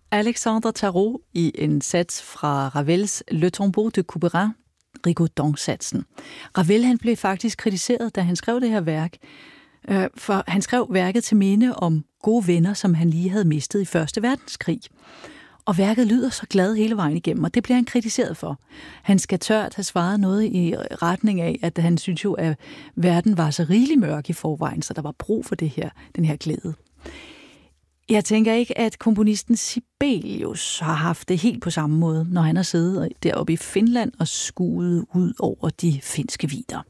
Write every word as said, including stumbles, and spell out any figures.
Alexandre Tarot i en sats fra Ravels Le Tombeau de Couperin, Rigaudon-satsen. Ravel han blev faktisk kritiseret, da han skrev det her værk, for han skrev værket til minde om gode venner, som han lige havde mistet i Første Verdenskrig. Og værket lyder så glad hele vejen igennem, og det bliver han kritiseret for. Han skal tørt have svaret noget i retning af, at han synes jo, at verden var så rigelig mørk i forvejen, så der var brug for det her, den her glæde. Jeg tænker ikke, at komponisten Sibelius har haft det helt på samme måde, når han har siddet deroppe i Finland og skuet ud over de finske vidder.